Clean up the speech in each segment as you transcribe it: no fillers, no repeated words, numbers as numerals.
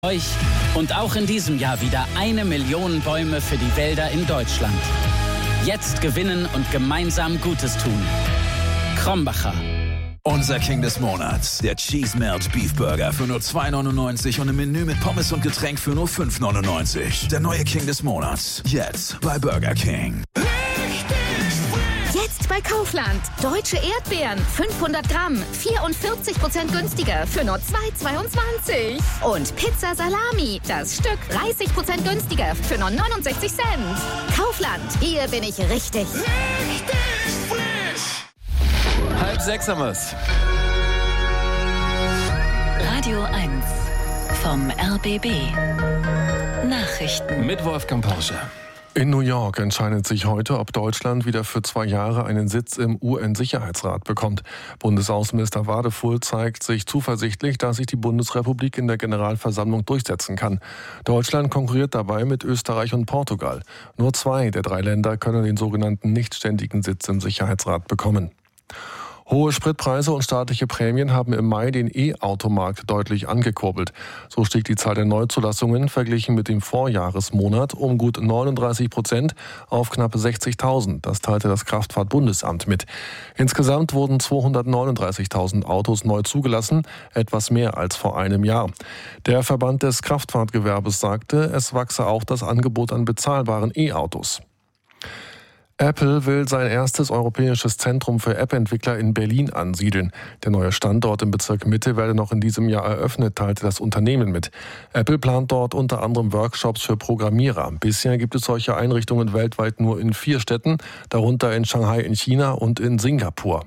Euch und auch in diesem Jahr wieder 1 Million Bäume für die Wälder in Deutschland. Jetzt gewinnen und gemeinsam Gutes tun. Krombacher. Unser King des Monats, der Cheese Melt Beef Burger für nur 2,99 und im Menü mit Pommes und Getränk für nur 5,99. Der neue King des Monats, jetzt bei Burger King. Jetzt bei Kaufland. Deutsche Erdbeeren, 500 Gramm, 44% günstiger für nur 2,22. Und Pizza Salami, das Stück 30% günstiger für nur 69 Cent. Kaufland, hier bin ich richtig. Frisch! 5:30 haben wir's. Radio 1 vom RBB. Nachrichten Mit Wolfgang Porsche. In New York entscheidet sich heute, ob Deutschland wieder für 2 Jahre einen Sitz im UN-Sicherheitsrat bekommt. Bundesaußenminister Wadefuhl zeigt sich zuversichtlich, dass sich die Bundesrepublik in der Generalversammlung durchsetzen kann. Deutschland konkurriert dabei mit Österreich und Portugal. Nur 2 der 3 Länder können den sogenannten nichtständigen Sitz im Sicherheitsrat bekommen. Hohe Spritpreise und staatliche Prämien haben im Mai den E-Automarkt deutlich angekurbelt. So stieg die Zahl der Neuzulassungen verglichen mit dem Vorjahresmonat um gut 39% auf knapp 60.000. Das teilte das Kraftfahrtbundesamt mit. Insgesamt wurden 239.000 Autos neu zugelassen, etwas mehr als vor einem Jahr. Der Verband des Kraftfahrtgewerbes sagte, es wachse auch das Angebot an bezahlbaren E-Autos. Apple will sein erstes europäisches Zentrum für App-Entwickler in Berlin ansiedeln. Der neue Standort im Bezirk Mitte werde noch in diesem Jahr eröffnet, teilte das Unternehmen mit. Apple plant dort unter anderem Workshops für Programmierer. Bisher gibt es solche Einrichtungen weltweit nur in 4 Städten, darunter in Shanghai in China und in Singapur.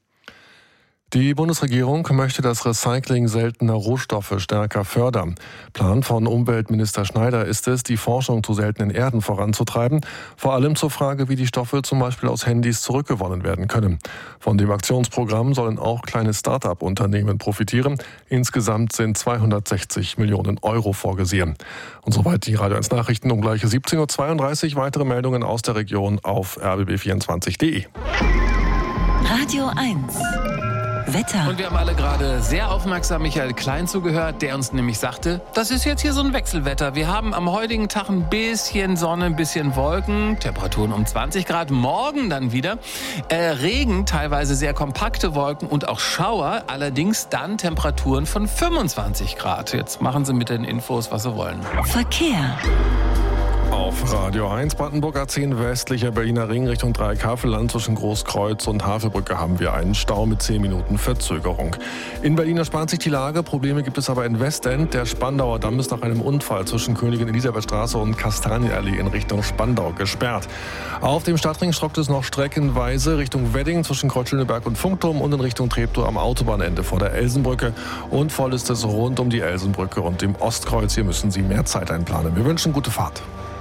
Die Bundesregierung möchte das Recycling seltener Rohstoffe stärker fördern. Plan von Umweltminister Schneider ist es, die Forschung zu seltenen Erden voranzutreiben, vor allem zur Frage, wie die Stoffe zum Beispiel aus Handys zurückgewonnen werden können. Von dem Aktionsprogramm sollen auch kleine Start-up-Unternehmen profitieren. Insgesamt sind 260 Millionen Euro vorgesehen. Und soweit die Radio 1 Nachrichten um gleich 17.32 Uhr. Weitere Meldungen aus der Region auf rbb24.de. Radio 1 Wetter. Und wir haben alle gerade sehr aufmerksam Michael Klein zugehört, der uns nämlich sagte, das ist jetzt hier so ein Wechselwetter. Wir haben am heutigen Tag ein bisschen Sonne, ein bisschen Wolken, Temperaturen um 20 Grad, morgen dann wieder Regen, teilweise sehr kompakte Wolken und auch Schauer, allerdings dann Temperaturen von 25 Grad. Jetzt machen Sie mit den Infos, was Sie wollen. Verkehr. Auf Radio 1 Brandenburg A10 westlicher Berliner Ring Richtung Dreieckhavelland zwischen Großkreuz und Havelbrücke haben wir einen Stau mit 10 Minuten Verzögerung. In Berlin erspart sich die Lage, Probleme gibt es aber in Westend. Der Spandauer Damm ist nach einem Unfall zwischen Königin Elisabethstraße und Kastanienallee in Richtung Spandau gesperrt. Auf dem Stadtring stockt es noch streckenweise Richtung Wedding zwischen Kreuzschöneberg und Funkturm und in Richtung Treptow am Autobahnende vor der Elsenbrücke. Und voll ist es rund um die Elsenbrücke und dem Ostkreuz. Hier müssen Sie mehr Zeit einplanen. Wir wünschen gute Fahrt.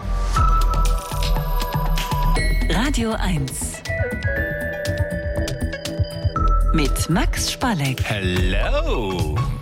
Radio 1 mit Max Spalleck. Hello!